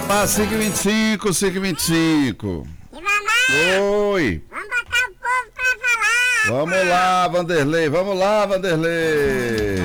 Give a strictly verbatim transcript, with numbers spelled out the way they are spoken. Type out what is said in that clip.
Opa, cinco e vinte e cinco, cinco e vinte e cinco. Oi. Vamos botar o povo pra falar. Vamos lá, Vanderlei. Vamos lá, Vanderlei.